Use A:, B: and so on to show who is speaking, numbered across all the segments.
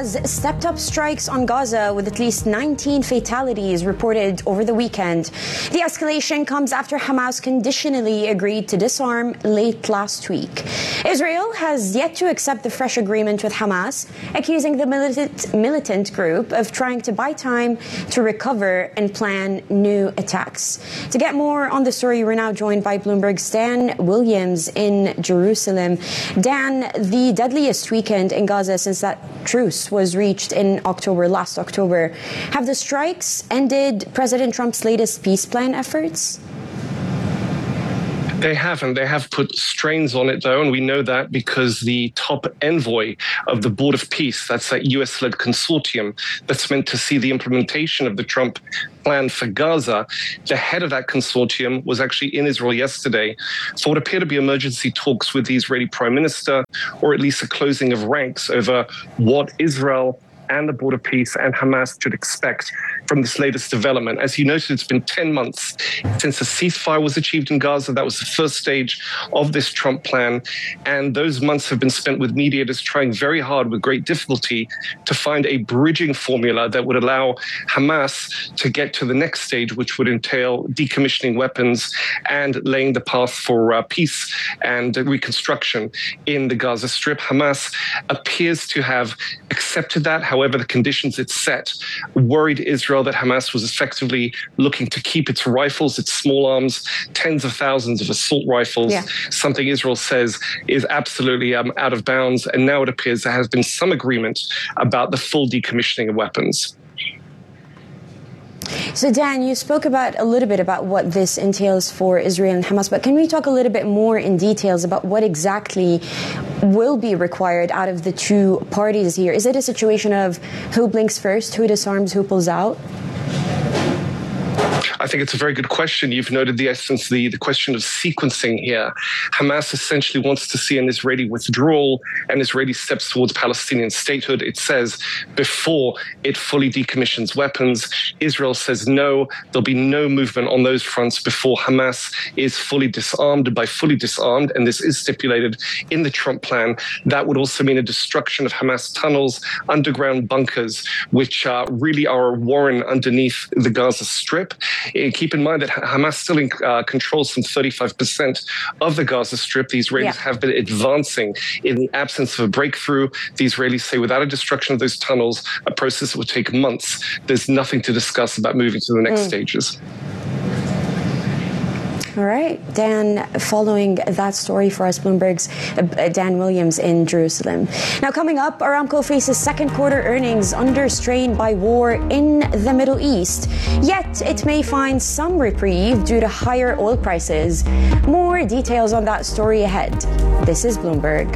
A: has stepped up strikes on Gaza with at least 19 fatalities reported over the weekend. The escalation comes after Hamas conditionally agreed to disarm late last week. Israel has yet to accept the fresh agreement with Hamas, accusing the militant group of trying to buy time to recover and plan new attacks. To get more on the story, we're now joined by Bloomberg's Dan Williams in Jerusalem. Dan, the deadliest weekend in Gaza since that truce was reached in last October. Have the strikes ended President Trump's latest peace plan efforts?
B: They haven't. They have put strains on it, though, and we know that because the top envoy of the Board of Peace, that's that US-led consortium that's meant to see the implementation of the Trump plan for Gaza, the head of that consortium was actually in Israel yesterday for what appear to be emergency talks with the Israeli Prime Minister, or at least a closing of ranks over what Israel and the Board of Peace and Hamas should expect from this latest development. As you noted, it's been 10 months since a ceasefire was achieved in Gaza. That was the first stage of this Trump plan. And those months have been spent with mediators trying very hard with great difficulty to find a bridging formula that would allow Hamas to get to the next stage, which would entail decommissioning weapons and laying the path for peace and reconstruction in the Gaza Strip. Hamas appears to have accepted that. However, the conditions it set worried Israel that Hamas was effectively looking to keep its rifles, its small arms, tens of thousands of assault rifles, something Israel says is absolutely out of bounds. And now it appears there has been some agreement about the full decommissioning of weapons.
A: So, Dan, you spoke a little bit about what this entails for Israel and Hamas, but can we talk a little bit more in details about what exactly will be required out of the two parties here? Is it a situation of who blinks first, who disarms, who pulls out?
B: I think it's a very good question. You've noted the essence, the question of sequencing here. Hamas essentially wants to see an Israeli withdrawal and Israeli steps towards Palestinian statehood, it says, before it fully decommissions weapons. Israel says no, there'll be no movement on those fronts before Hamas is fully disarmed. By fully disarmed, and this is stipulated in the Trump plan, that would also mean a destruction of Hamas tunnels, underground bunkers, which really are a warren underneath the Gaza Strip. Keep in mind that Hamas still controls some 35% of the Gaza Strip. The Israelis have been advancing in the absence of a breakthrough. The Israelis say without a destruction of those tunnels, a process that would take months, there's nothing to discuss about moving to the next stages.
A: All right, Dan, following that story for us, Bloomberg's Dan Williams in Jerusalem. Now, coming up, Aramco faces second quarter earnings under strain by war in the Middle East. Yet, it may find some reprieve due to higher oil prices. More details on that story ahead. This is Bloomberg.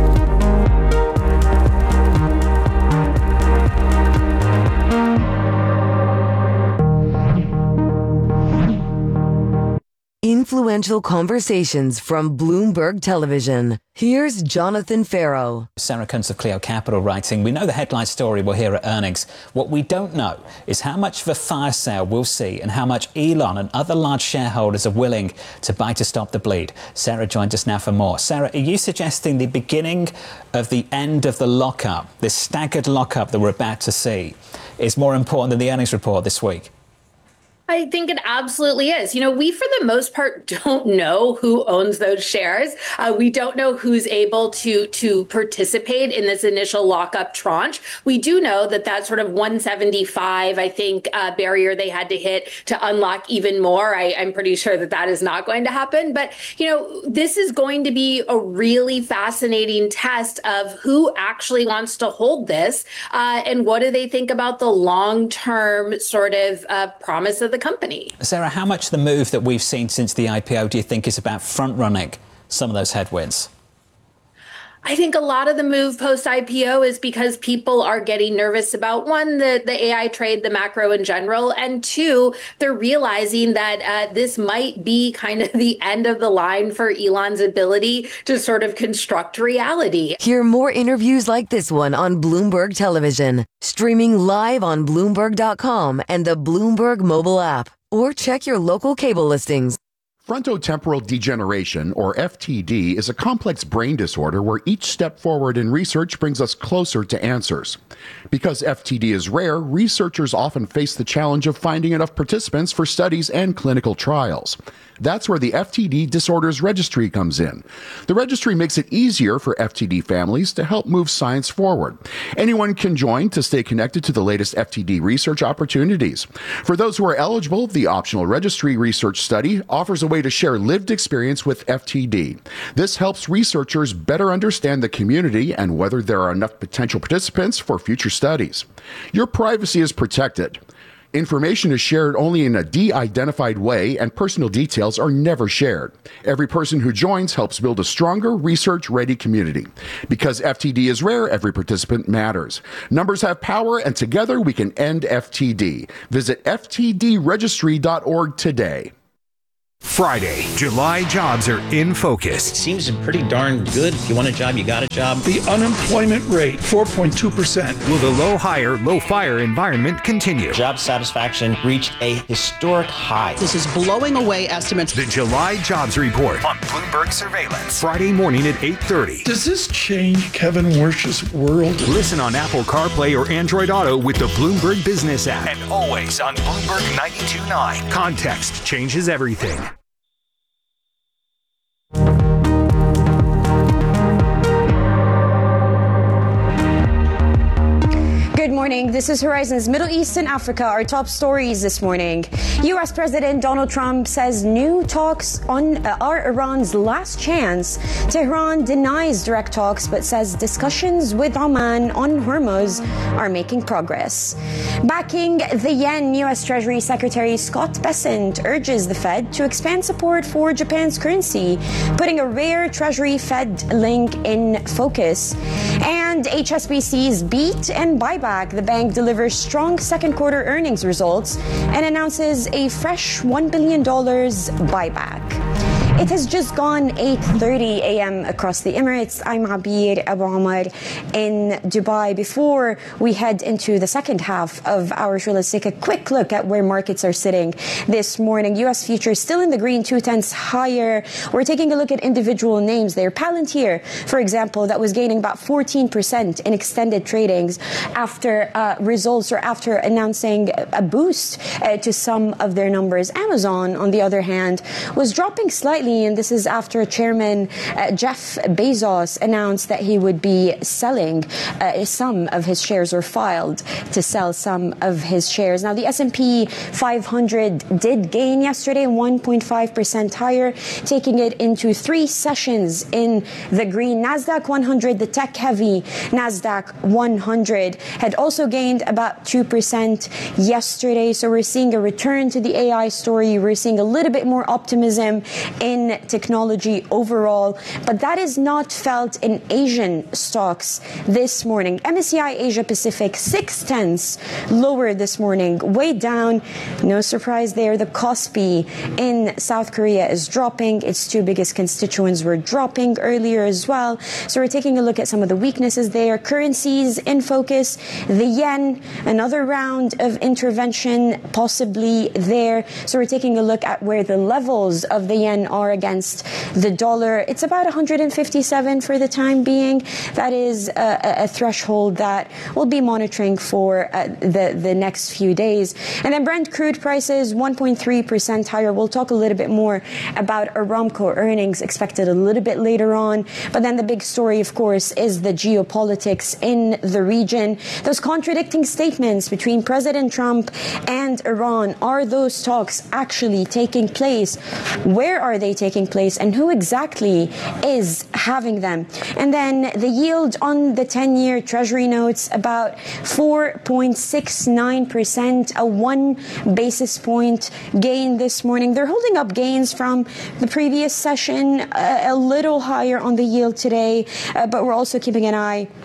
C: Influential conversations from Bloomberg Television. Here's Jonathan Farrow.
D: Sarah Kuntz of Clio Capital writing, we know the headline story we'll hear at earnings. What we don't know is how much of a fire sale we'll see and how much Elon and other large shareholders are willing to buy to stop the bleed. Sarah joins us now for more. Sarah, are you suggesting the beginning of the end of the lockup, this staggered lockup that we're about to see, is more important than the earnings report this week?
E: I think it absolutely is. You know, we, for the most part, don't know who owns those shares. We don't know who's able to participate in this initial lockup tranche. We do know that sort of 175, I think, barrier they had to hit to unlock even more. I'm pretty sure that is not going to happen. But, you know, this is going to be a really fascinating test of who actually wants to hold this and what do they think about the long-term sort of promise of the company.
D: Sarah, how much the move that we've seen since the IPO do you think is about front-running some of those headwinds?
E: I think a lot of the move post-IPO is because people are getting nervous about, one, the AI trade, the macro in general, and two, they're realizing that this might be kind of the end of the line for Elon's ability to sort of construct reality.
C: Hear more interviews like this one on Bloomberg Television, streaming live on Bloomberg.com and the Bloomberg mobile app, or check your local cable listings.
F: Frontotemporal degeneration, or FTD, is a complex brain disorder where each step forward in research brings us closer to answers. Because FTD is rare, researchers often face the challenge of finding enough participants for studies and clinical trials. That's where the FTD Disorders Registry comes in. The registry makes it easier for FTD families to help move science forward. Anyone can join to stay connected to the latest FTD research opportunities. For those who are eligible, the optional registry research study offers a way to share lived experience with FTD. This helps researchers better understand the community and whether there are enough potential participants for future studies. Your privacy is protected. Information is shared only in a de-identified way, and personal details are never shared. Every person who joins helps build a stronger, research-ready community. Because FTD is rare, every participant matters. Numbers have power, and together we can end FTD. Visit ftdregistry.org today.
G: Friday, July jobs are in focus.
H: It seems pretty darn good. If you want a job, you got a job.
I: The unemployment rate, 4.2%.
G: Will the low hire, low fire environment continue?
H: Job satisfaction reached a historic high.
J: This is blowing away estimates.
G: The July Jobs Report on Bloomberg Surveillance. Friday morning at 8:30.
I: Does this change Kevin Wersch's world?
G: Listen on Apple CarPlay or Android Auto with the Bloomberg Business app. And always on Bloomberg 92.9. Context changes everything.
A: Good morning. This is Horizon's Middle East and Africa. Our top stories this morning. U.S. President Donald Trump says new talks are Iran's last chance. Tehran denies direct talks but says discussions with Oman on Hormuz are making progress. Backing the yen, U.S. Treasury Secretary Scott Bessent urges the Fed to expand support for Japan's currency, putting a rare Treasury Fed link in focus. And HSBC's beat and buyback. The bank delivers strong second quarter earnings results and announces a fresh $1 billion buyback. It has just gone 8:30 a.m. across the Emirates. I'm Abir Abu Omar in Dubai. Before we head into the second half of our show, let's take a quick look at where markets are sitting this morning. U.S. futures still in the green, 0.2 higher. We're taking a look at individual names there. Palantir, for example, that was gaining about 14% in extended tradings after results or after announcing a boost to some of their numbers. Amazon, on the other hand, was dropping slightly, and this is after Chairman Jeff Bezos announced that he would be selling some of his shares, or filed to sell some of his shares. Now, the S&P 500 did gain yesterday, 1.5% higher, taking it into 3 sessions in the green. NASDAQ 100, the tech-heavy NASDAQ 100, had also gained about 2% yesterday. So we're seeing a return to the AI story. We're seeing a little bit more optimism in technology overall, but that is not felt in Asian stocks this morning. MSCI Asia Pacific 0.6 lower this morning, way down. No surprise there. The Kospi in South Korea is dropping. Its 2 biggest constituents were dropping earlier as well. So we're taking a look at some of the weaknesses there. Currencies in focus. The yen, another round of intervention possibly there. So we're taking a look at where the levels of the yen are against the dollar. It's about 157 for the time being. That is a threshold that we'll be monitoring for the next few days. And then Brent crude prices 1.3% higher. We'll talk a little bit more about Aramco earnings expected a little bit later on. But then the big story, of course, is the geopolitics in the region. Those contradicting statements between President Trump and Iran. Are those talks actually taking place? Where are they taking place, and who exactly is having them? And then the yield on the 10-year Treasury notes about 4.69%, a 1 basis point gain this morning. They're holding up gains from the previous session, a little higher on the yield today, but we're also keeping an eye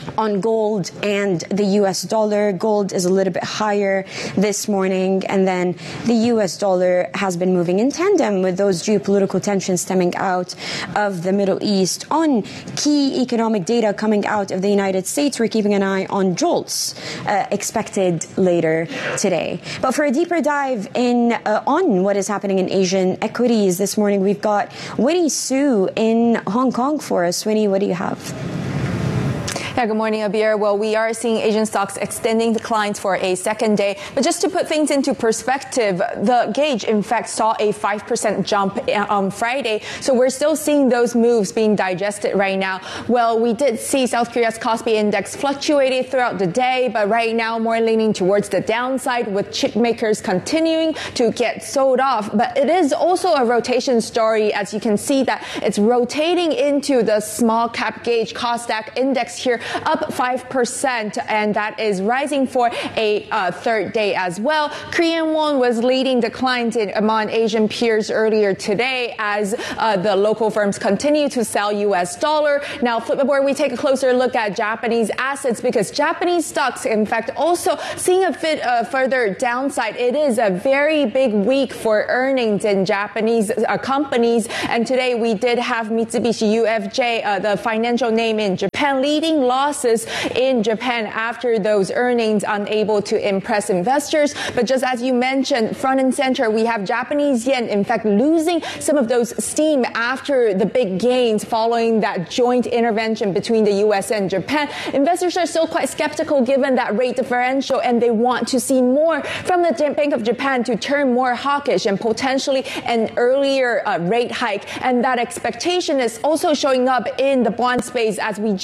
A: on gold and the U.S. dollar. Gold is a little bit higher this morning, and then the U.S. dollar has been moving in tandem with those geopolitical tensions stemming out of the Middle East. On key economic data coming out of the United States, we're keeping an eye on JOLTS expected later today. But for a deeper dive on what is happening in Asian equities this morning, we've got Winnie Su in Hong Kong for us. Winnie, what do you have?
K: Yeah, good morning, Abir. Well, we are seeing Asian stocks extending declines for a second day. But just to put things into perspective, the gauge, in fact, saw a 5% jump on Friday. So we're still seeing those moves being digested right now. Well, we did see South Korea's Kospi index fluctuated throughout the day, but right now more leaning towards the downside with chip makers continuing to get sold off. But it is also a rotation story, as you can see that it's rotating into the small cap gauge Kosdaq index here, up 5%, and that is rising for a third day as well. Korean won was leading declines among Asian peers earlier today as the local firms continue to sell U.S. dollar. Now, flip where we take a closer look at Japanese assets, because Japanese stocks, in fact, also seeing a bit further downside. It is a very big week for earnings in Japanese companies, and today we did have Mitsubishi UFJ, the financial name in Japan, leading losses in Japan after those earnings, unable to impress investors. But just as you mentioned, front and center, we have Japanese yen, in fact, losing some of those steam after the big gains following that joint intervention between the U.S. and Japan. Investors are still quite skeptical given that rate differential, and they want to see more from the Bank of Japan to turn more hawkish and potentially an earlier rate hike. And that expectation is also showing up in the bond space as we